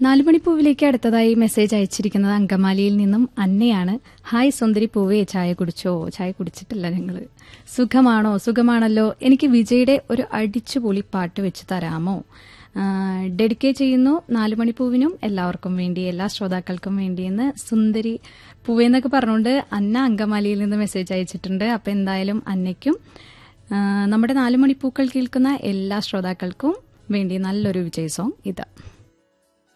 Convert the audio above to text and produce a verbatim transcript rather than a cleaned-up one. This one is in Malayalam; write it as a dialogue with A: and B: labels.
A: നാലുമണിപ്പൂവിലേക്ക് അടുത്തതായി മെസ്സേജ് അയച്ചിരിക്കുന്നത് അങ്കമാലിയിൽ നിന്നും അന്നയാണ്. ഹായ് സുന്ദരി പൂവേ, ചായ കുടിച്ചോ? ചായ കുടിച്ചിട്ടില്ല ഞങ്ങള്. സുഖമാണോ? സുഖമാണല്ലോ. എനിക്ക് വിജയുടെ ഒരു അടിച്ചുപൊളി പാട്ട് വെച്ച് തരാമോ? ഡെഡിക്കേറ്റ് ചെയ്യുന്നു നാലുമണിപ്പൂവിനും എല്ലാവർക്കും വേണ്ടി, എല്ലാ ശ്രോതാക്കൾക്കും വേണ്ടിയെന്ന് സുന്ദരി പൂവേന്നൊക്കെ പറഞ്ഞുകൊണ്ട് അന്ന അങ്കമാലിയിൽ നിന്ന് മെസ്സേജ് അയച്ചിട്ടുണ്ട്. അപ്പം എന്തായാലും അന്നയ്ക്കും നമ്മുടെ നാലുമണിപ്പൂക്കൾ കേൾക്കുന്ന എല്ലാ ശ്രോതാക്കൾക്കും വേണ്ടി നല്ലൊരു വിജയ് സോങ് ഇത്.